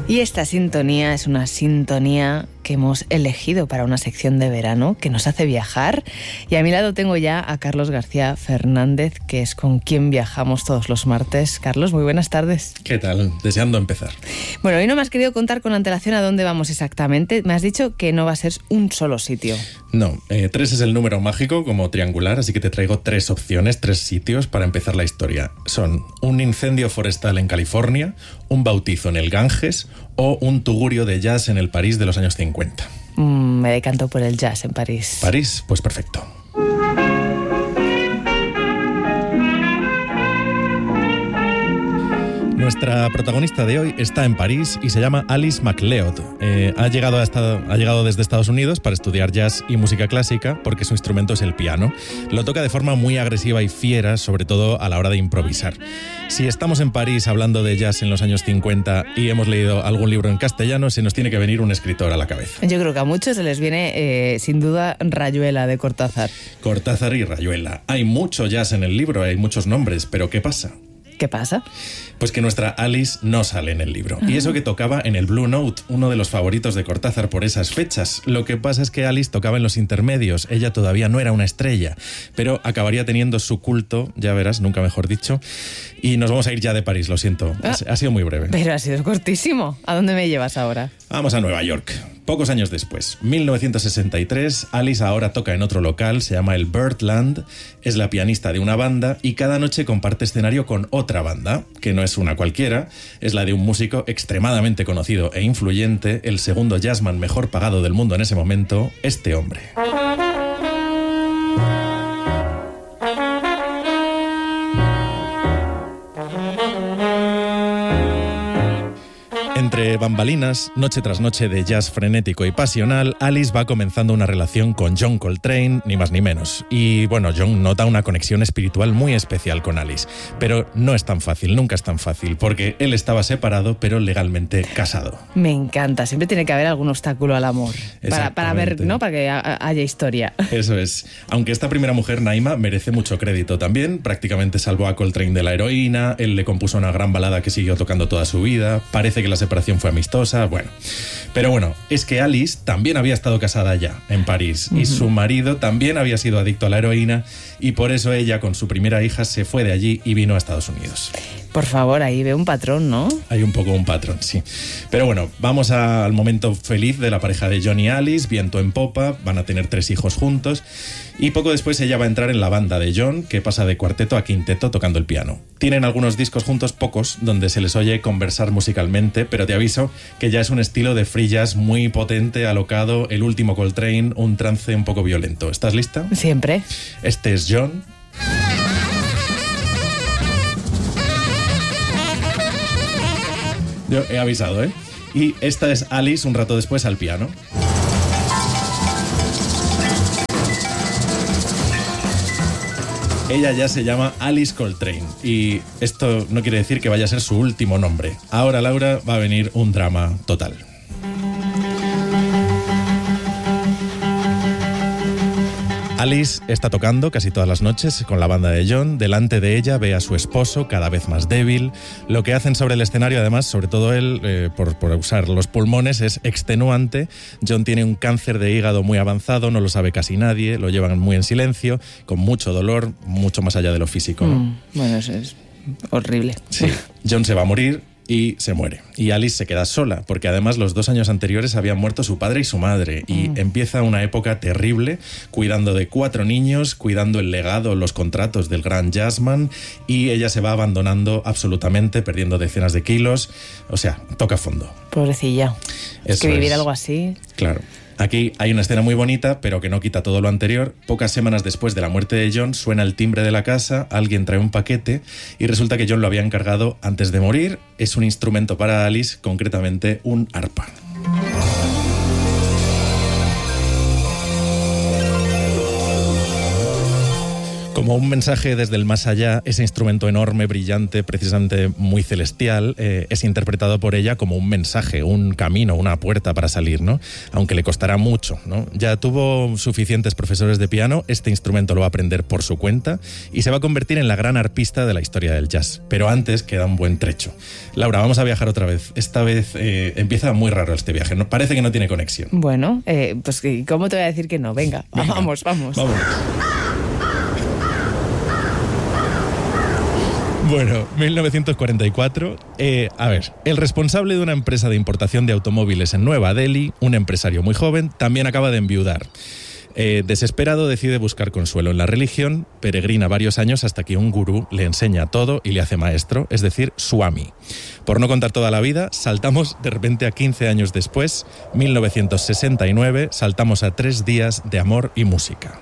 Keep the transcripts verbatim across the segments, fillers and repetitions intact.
Y esta sintonía es una sintonía que hemos elegido para una sección de verano que nos hace viajar. Y a mi lado tengo ya a Carlos García Fernández, que es con quien viajamos todos los martes. Carlos, muy buenas tardes. ¿Qué tal? Deseando empezar. Bueno, hoy no me has querido contar con antelación a dónde vamos exactamente. Me has dicho que no va a ser un solo sitio. No, eh, tres es el número mágico, como triangular, así que te traigo tres opciones, tres sitios para empezar la historia. Son un incendio forestal en California, un bautizo en el Ganges o un tugurio de jazz en el París de los años cincuenta. Mm, me decanto por el jazz en París. ¿París? Pues perfecto. Nuestra protagonista de hoy está en París y se llama Alice MacLeod. Eh, ha, llegado a esta, ha llegado desde Estados Unidos para estudiar jazz y música clásica porque su instrumento es el piano. Lo toca de forma muy agresiva y fiera, sobre todo a la hora de improvisar. Si estamos en París hablando de jazz en los años cincuenta y hemos leído algún libro en castellano, se nos tiene que venir un escritor a la cabeza. Yo creo que a muchos se les viene, eh, sin duda, Rayuela de Cortázar. Cortázar y Rayuela. Hay mucho jazz en el libro, hay muchos nombres, pero ¿qué pasa? ¿Qué pasa? Pues que nuestra Alice no sale en el libro. Y eso que tocaba en el Blue Note, uno de los favoritos de Cortázar por esas fechas. Lo que pasa es que Alice tocaba en los intermedios. Ella todavía no era una estrella, pero acabaría teniendo su culto, ya verás, nunca mejor dicho. Y nos vamos a ir ya de París, lo siento. Ah, ha sido muy breve. Pero ha sido cortísimo. ¿A dónde me llevas ahora? Vamos a Nueva York. Pocos años después, mil novecientos sesenta y tres, Alice ahora toca en otro local, se llama el Birdland, es la pianista de una banda y cada noche comparte escenario con otra banda, que no es una cualquiera, es la de un músico extremadamente conocido e influyente, el segundo jazzman mejor pagado del mundo en ese momento, este hombre. Entre bambalinas, noche tras noche de jazz frenético y pasional, Alice va comenzando una relación con John Coltrane, ni más ni menos. Y bueno, John nota una conexión espiritual muy especial con Alice. Pero no es tan fácil, nunca es tan fácil, porque él estaba separado, pero legalmente casado. Me encanta, siempre tiene que haber algún obstáculo al amor. Para, para ver, ¿no? Para que haya historia. Eso es. Aunque esta primera mujer, Naima, merece mucho crédito también. Prácticamente salvó a Coltrane de la heroína, él le compuso una gran balada que siguió tocando toda su vida. Parece que la separación fue amistosa, bueno. Pero bueno, es que Alice también había estado casada ya en París uh-huh. y su marido también había sido adicto a la heroína y por eso ella con su primera hija se fue de allí y vino a Estados Unidos. Por favor, ahí ve un patrón, ¿no? Hay un poco un patrón, sí. Pero bueno, vamos a, al momento feliz de la pareja de John y Alice, viento en popa, van a tener tres hijos juntos y poco después ella va a entrar en la banda de John, que pasa de cuarteto a quinteto tocando el piano. Tienen algunos discos juntos, pocos, donde se les oye conversar musicalmente, pero te aviso que ya es un estilo de free jazz muy potente, alocado, el último Coltrane, un trance un poco violento. ¿Estás lista? Siempre. Este es John. Yo he avisado, ¿eh? Y esta es Alice un rato después al piano. Ella ya se llama Alice Coltrane y esto no quiere decir que vaya a ser su último nombre. Ahora, Laura, va a venir un drama total. Alice está tocando casi todas las noches con la banda de John. Delante de ella ve a su esposo cada vez más débil. Lo que hacen sobre el escenario, además, sobre todo él, eh, por, por usar los pulmones, es extenuante. John tiene un cáncer de hígado muy avanzado, no lo sabe casi nadie, lo llevan muy en silencio, con mucho dolor, mucho más allá de lo físico, ¿no? Mm, bueno, eso es horrible. Sí, John se va a morir y se muere. Y Alice se queda sola, porque además los dos años anteriores habían muerto su padre y su madre. Y mm. empieza una época terrible, cuidando de cuatro niños, cuidando el legado, los contratos del gran jazzman, y ella se va abandonando absolutamente, perdiendo decenas de kilos. O sea, toca fondo. Pobrecilla. Es que vivir es. algo así... Claro. Aquí hay una escena muy bonita, pero que no quita todo lo anterior. Pocas semanas después de la muerte de John, suena el timbre de la casa, alguien trae un paquete y resulta que John lo había encargado antes de morir. Es un instrumento para Alice, concretamente un arpa. Como un mensaje desde el más allá, ese instrumento enorme, brillante, precisamente muy celestial, eh, es interpretado por ella como un mensaje, un camino, una puerta para salir, ¿no? Aunque le costará mucho, ¿no? Ya tuvo suficientes profesores de piano, este instrumento lo va a aprender por su cuenta y se va a convertir en la gran arpista de la historia del jazz. Pero antes queda un buen trecho. Laura, vamos a viajar otra vez. Esta vez eh, empieza muy raro este viaje, ¿no? Parece que no tiene conexión. Bueno, eh, pues ¿cómo te voy a decir que no? Venga, Venga vamos, vamos. Vamos. Bueno, mil novecientos cuarenta y cuatro, eh, a ver, el responsable de una empresa de importación de automóviles en Nueva Delhi, un empresario muy joven, también acaba de enviudar. Eh, desesperado decide buscar consuelo en la religión, peregrina varios años hasta que un gurú le enseña todo y le hace maestro, es decir, Swami. Por no contar toda la vida, saltamos de repente a quince años después, mil novecientos sesenta y nueve, saltamos a tres días de amor y música.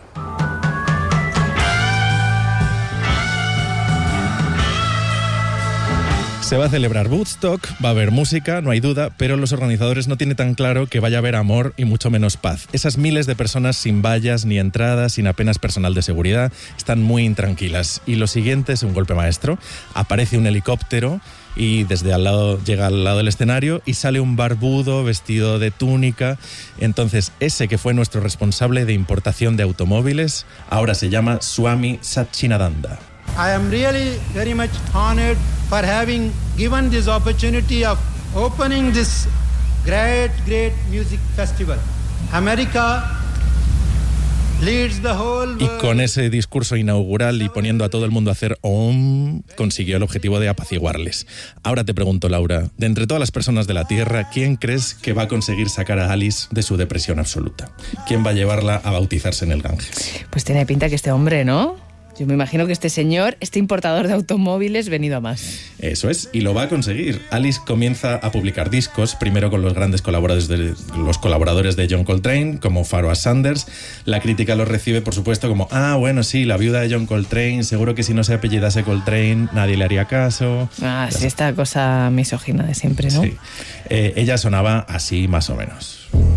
Se va a celebrar Woodstock, va a haber música, no hay duda, pero los organizadores no tienen tan claro que vaya a haber amor y mucho menos paz. Esas miles de personas sin vallas ni entradas, sin apenas personal de seguridad, están muy intranquilas. Y lo siguiente es un golpe maestro. Aparece un helicóptero y desde al lado llega al lado del escenario y sale un barbudo vestido de túnica. Entonces, ese que fue nuestro responsable de importación de automóviles, ahora se llama Swami Satchidananda. I am really very much honored for having given this opportunity of opening this great, great music festival. America leads the whole world. Y con ese discurso inaugural y poniendo a todo el mundo a hacer om, consiguió el objetivo de apaciguarles. Ahora te pregunto, Laura, de entre todas las personas de la Tierra, ¿quién crees que va a conseguir sacar a Alice de su depresión absoluta? ¿Quién va a llevarla a bautizarse en el Ganges? Pues tiene pinta que este hombre, ¿no? Yo me imagino que este señor, este importador de automóviles, venido a más. Eso es, y lo va a conseguir. Alice comienza a publicar discos, primero con los grandes colaboradores de, los colaboradores de John Coltrane, como Pharoah Sanders. La crítica los recibe, por supuesto, como, ah, bueno, sí, la viuda de John Coltrane, seguro que si no se apellidase Coltrane, nadie le haría caso. Ah, sí, esta cosa misógina de siempre, ¿no? Sí. Eh, ella sonaba así, más o menos.